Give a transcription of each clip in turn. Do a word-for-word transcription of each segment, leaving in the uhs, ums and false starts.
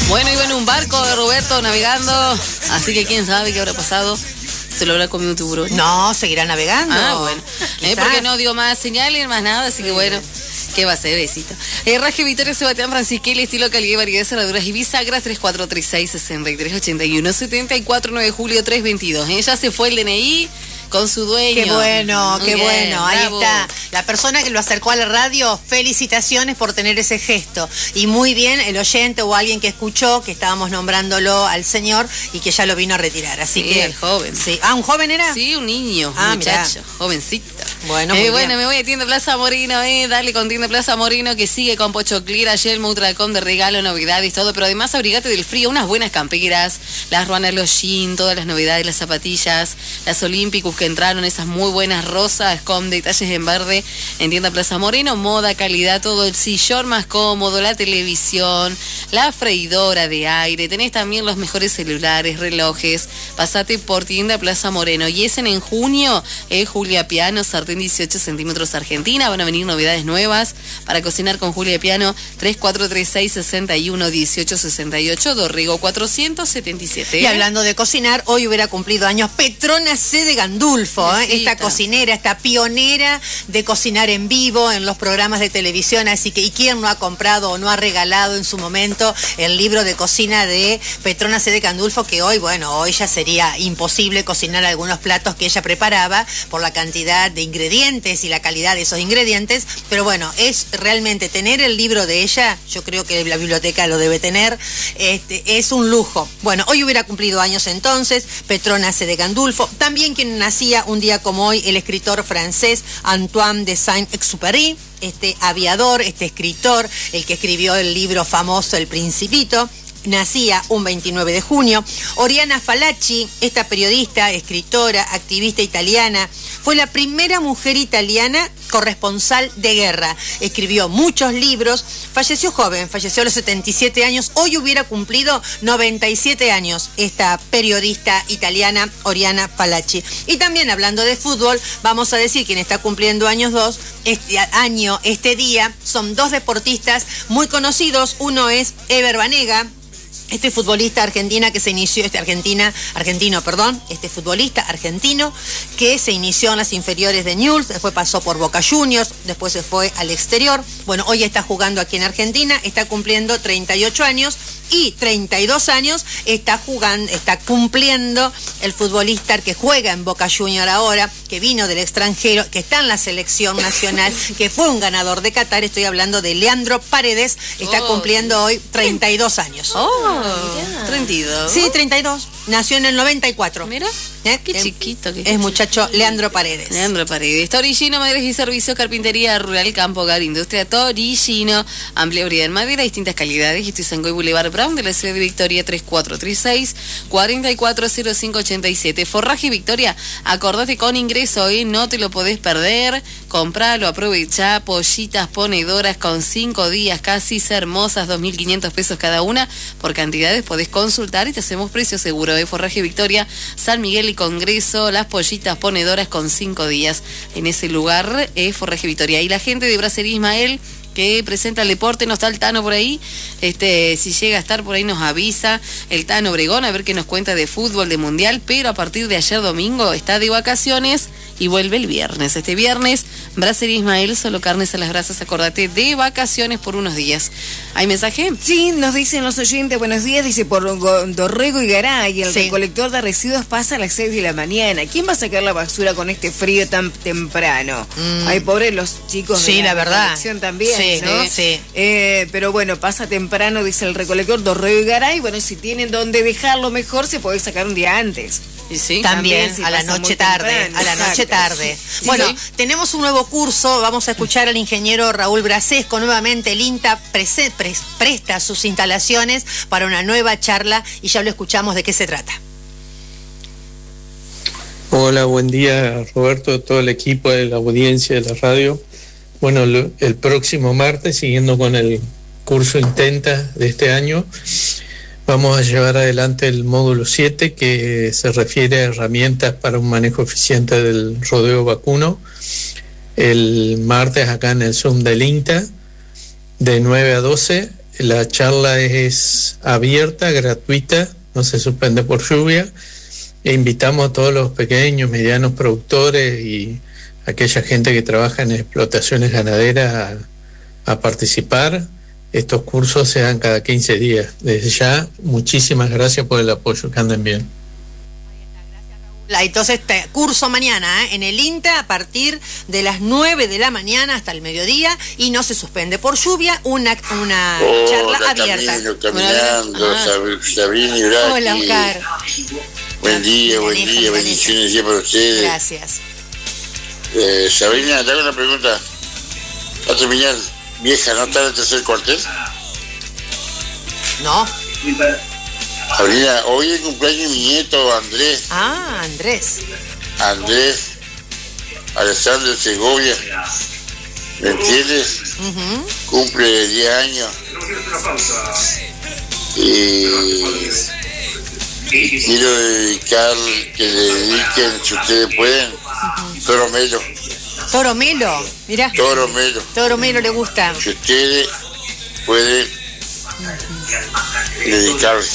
Bueno, iba en un barco de Roberto navegando, así que quién sabe qué habrá pasado. ¿Se lo habrá comido un tiburón? No, seguirá navegando. Ah, bueno. Eh, porque no dio más señales, más nada, así que bueno. ¿Qué va a ser, besito? Eh, Raje Victoria Sebastián Francisquel, estilo, calidad y variedad de cerraduras y bisagras, tres cuatro tres seis, seis tres ocho uno, siete cuatro nueve julio tres veintidós. Ella se fue el D N I con su dueño. Qué bueno, Muy qué bien, bueno. Ahí bravo. está. La persona que lo acercó a la radio, felicitaciones por tener ese gesto. Y muy bien el oyente o alguien que escuchó, que estábamos nombrándolo al señor y que ya lo vino a retirar. Así Sí, que el joven. Sí. Ah, ¿un joven era? Sí, un niño, Ah, un muchacho, mirá. jovencito. Bueno, eh, muy bueno, bien. me voy a Tienda Plaza Morino, eh, dale con Tienda Plaza Morino, que sigue con Pocho Clear, Yelmo, Ultracom de regalo, novedades, todo, pero además abrigate del frío, unas buenas camperas, las Ruanas, los jeans, todas las novedades, las zapatillas, las Olímpicos que entraron, esas muy buenas rosas, con detalles en verde, en Tienda Plaza Moreno, moda, calidad, todo, el sillón más cómodo, la televisión, la freidora de aire, tenés también los mejores celulares, relojes, pasate por Tienda Plaza Moreno, y es en, en junio, eh, Julia Piano, sartén dieciocho centímetros Argentina, van a venir novedades nuevas para cocinar con Julia Piano, tres cuatro tres seis, seis uno, dieciocho sesenta y ocho, Dorrego cuatrocientos setenta y siete. Y hablando de cocinar, hoy hubiera cumplido años Petrona C. de Gandulfo, ¿eh? Esta cocinera, esta pionera de cocinar en vivo en los programas de televisión, así que, ¿y quién no ha comprado o no ha regalado en su momento el libro de cocina de Petrona C. de Gandulfo, que hoy, bueno, hoy ya sería imposible cocinar algunos platos que ella preparaba por la cantidad de ingredientes y la calidad de esos ingredientes, pero bueno, es realmente tener el libro de ella, yo creo que la biblioteca lo debe tener, este, es un lujo. Bueno, hoy hubiera cumplido años entonces Petrona C. de Gandulfo, también quien nacía un día como hoy, el escritor francés Antoine de Saint-Exupéry, este aviador, este escritor, el que escribió el libro famoso El Principito, nacía un veintinueve de junio. Oriana Fallaci, esta periodista, escritora, activista italiana, fue la primera mujer italiana corresponsal de guerra. Escribió muchos libros, falleció joven, falleció a los setenta y siete años, hoy hubiera cumplido noventa y siete años esta periodista italiana Oriana Fallaci. Y también hablando de fútbol, vamos a decir quien está cumpliendo años dos, este año, este día, son dos deportistas muy conocidos, uno es Ever Banega, este futbolista argentina que se inició, este argentina, argentino, perdón, este futbolista argentino que se inició en las inferiores de Newell's, después pasó por Boca Juniors, después se fue al exterior. Bueno, hoy está jugando aquí en Argentina, está cumpliendo treinta y ocho años y treinta y dos años está jugando, está cumpliendo el futbolista que juega en Boca Juniors ahora, que vino del extranjero, que está en la selección nacional, que fue un ganador de Qatar. Estoy hablando de Leandro Paredes, está oh, cumpliendo hoy treinta y dos años. Oh, treinta y dos. Sí, treinta y dos. Nació en el noventa y cuatro. Mira, ¿Eh? qué es, chiquito. Qué es chiquito. muchacho Leandro Paredes. Leandro Paredes. Está Torillino, Madres y Servicios, Carpintería Rural, Campo, Hogar, Industria. Torillino, amplia variedad en madera, distintas calidades. Estoy en Goy Boulevard Brown de la ciudad de Victoria, tres cuatro tres seis, cuatro cuatro cero cinco ocho siete. Forraje Victoria, acordate con ingreso, ¿eh? No te lo podés perder. Compralo, aprovechá. Pollitas ponedoras con cinco días, casi hermosas, dos mil quinientos pesos cada una. Por cantidades podés consultar y te hacemos precio seguro de Forraje Victoria, San Miguel y Congreso, las pollitas ponedoras con cinco días. En ese lugar es Forraje Victoria. Y la gente de Bracería Ismael, que presenta el deporte, no está el Tano por ahí, este, si llega a estar por ahí nos avisa el Tano Obregón, a ver qué nos cuenta de fútbol, de mundial, pero a partir de ayer domingo está de vacaciones y vuelve el viernes. Este viernes, Bracería Ismael, solo carnes a las brasas, acordate, de vacaciones por unos días. ¿Hay mensaje? Sí, nos dicen los oyentes, buenos días, dice por Dorrego y Garay, el sí. recolector de residuos pasa a las seis de la mañana. ¿Quién va a sacar la basura con este frío tan temprano? Mm. Ay, pobres los chicos sí, de la, la verdad. recolección también, sí, ¿no? Sí. Eh, pero bueno, pasa temprano, dice el recolector Dorrego y Garay. Bueno, si tienen donde dejarlo mejor, se puede sacar un día antes. Y sí, también, también si a la noche tarde, temprano, a la exacto. noche tarde. Sí, bueno, sí. Tenemos un nuevo curso, vamos a escuchar al ingeniero Raúl Brasesco, nuevamente el INTA prese, pre, presta sus instalaciones para una nueva charla y ya lo escuchamos de qué se trata. Hola, buen día Roberto, todo el equipo de la audiencia de la radio. Bueno, lo, el próximo martes, siguiendo con el curso Intenta de este año, vamos a llevar adelante el módulo siete, que se refiere a herramientas para un manejo eficiente del rodeo vacuno. El martes acá en el Zoom del INTA, de nueve a doce, la charla es abierta, gratuita, no se suspende por lluvia, e invitamos a todos los pequeños, medianos productores y aquella gente que trabaja en explotaciones ganaderas a, a participar. Estos cursos se dan cada quince días. Desde ya, muchísimas gracias por el apoyo, que anden bien. Entonces, este curso mañana ¿eh? en el INTA a partir de las nueve de la mañana hasta el mediodía y no se suspende por lluvia, una, una Hola, charla abierta. Camino, caminando, ah. Sabrina y Braki. Hola, Oscar. Buen día, buen Vanessa, día, Vanessa. bendiciones día para ustedes. Gracias. Eh, Sabrina, te hago una pregunta. Para terminar, vieja, ¿no está en el tercer cuartel? No. Sabrina, hoy es cumpleaños mi nieto Andrés. Ah, Andrés. Andrés Alexander Segovia. ¿Me entiendes? Uh-huh. Cumple diez años. Y quiero dedicar, que le dediquen, si ustedes pueden, uh-huh. Toro Melo. Toro Melo, mirá. Toro Melo. Toro Melo le gusta. Si ustedes pueden dedicarle.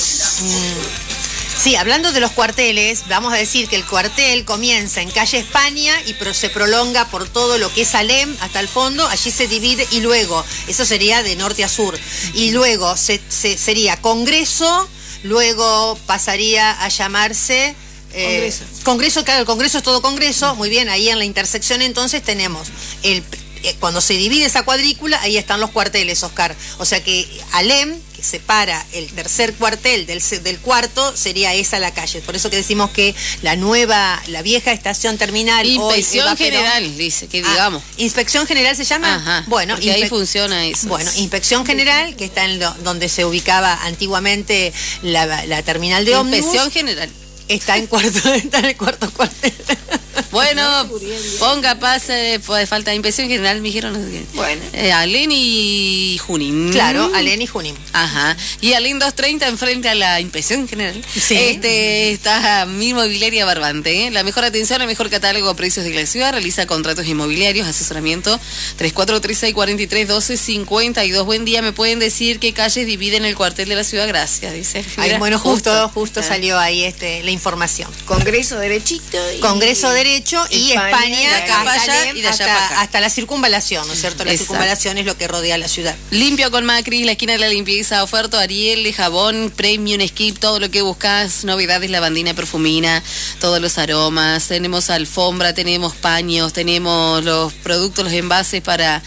Sí, hablando de los cuarteles, vamos a decir que el cuartel comienza en calle España y pro, se prolonga por todo lo que es Alem hasta el fondo, allí se divide y luego, eso sería de norte a sur, y luego se, se, sería Congreso, luego pasaría a llamarse... Eh, Congreso. Congreso, claro, el Congreso es todo Congreso, muy bien, ahí en la intersección entonces tenemos el... Cuando se divide esa cuadrícula, ahí están los cuarteles, Oscar. O sea que Alem, que separa el tercer cuartel del, del cuarto, sería esa la calle. Por eso que decimos que la nueva, la vieja estación terminal... Inspección hoy, General, Perón, dice, que digamos. Ah, ¿Inspección General se llama? Ajá, bueno, porque ahí funciona eso. Bueno, Inspección General, que está en lo, donde se ubicaba antiguamente la, la terminal de ómnibus. Inspección General. Está en cuarto, está en el cuarto cuartel. Bueno, ponga pase, pues, falta de inspección general, me dijeron. No sé qué. Bueno. Eh, Alén y Junín. Claro, Alén y Junín. Ajá. Y Alén doscientos treinta enfrente a la inspección general. Sí. Este, está Mi Inmobiliaria Barbante. ¿eh? La mejor atención, el mejor catálogo, precios de la ciudad. Realiza contratos inmobiliarios, asesoramiento. tres cuatro tres seis cuatro tres uno dos cinco dos. Buen día, ¿me pueden decir qué calles dividen el cuartel de la ciudad? Gracias, dice. Ay, bueno, justo, justo, justo salió ahí este la información. Congreso derechito. Y... Congreso derecho y España, España acá hasta, allá, y de allá hasta, acá. hasta la circunvalación, ¿no es cierto? La Exacto. circunvalación es lo que rodea la ciudad. Limpio con Macri, la esquina de la limpieza, oferta Ariel, de jabón, premium, skip, todo lo que buscas, novedades, lavandina, perfumina, todos los aromas, tenemos alfombra, tenemos paños, tenemos los productos, los envases para...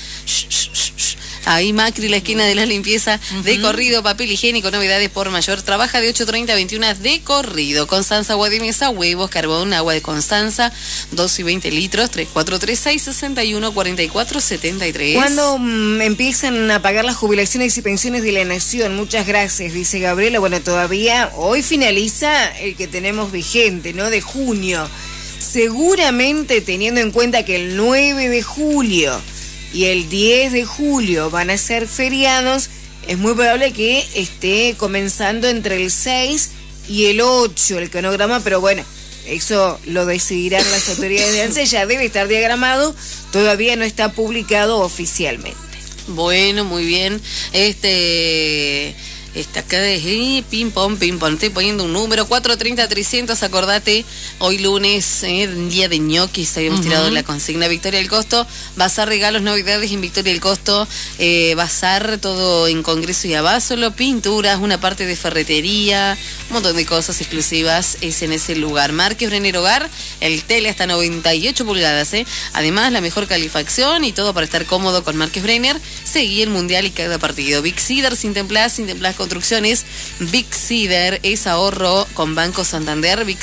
Ahí Macri, la esquina de la limpieza, uh-huh. de corrido, papel higiénico, novedades por mayor. Trabaja de ocho treinta a veintiuna de corrido. Constanza, agua de mesa, huevos, carbón, agua de Constanza, dos y veinte litros, tres cuatro tres seis seis uno cuatro cuatro siete tres. Cuando mmm, empiezan a pagar las jubilaciones y pensiones de la Nación? Muchas gracias, dice Gabriela. Bueno, todavía hoy finaliza el que tenemos vigente, ¿no? De junio. Seguramente teniendo en cuenta que el nueve de julio... y el diez de julio van a ser feriados, es muy probable que esté comenzando entre el seis y el ocho el cronograma, pero bueno, eso lo decidirán las autoridades de ANSES, ya debe estar diagramado, todavía no está publicado oficialmente. Bueno, muy bien. Este... Está acá de ping pong, ping pong. Estoy poniendo un número, cuatro treinta trescientos, acordate, hoy lunes, eh, día de ñoquis, habíamos uh-huh. tirado la consigna Victoria del Costo, bazar regalos, novedades en Victoria del Costo, eh, bazar todo en Congreso y Abasolo, pinturas, una parte de ferretería, un montón de cosas exclusivas, es en ese lugar. Márquez Brenner Hogar, el tele hasta noventa y ocho pulgadas, eh. Además, la mejor calefacción y todo para estar cómodo con Márquez Brenner. Seguí el mundial y cada partido. Big Cedar, sin templas, sin templas Construcciones, Big Cedar es ahorro con Banco Santander. Big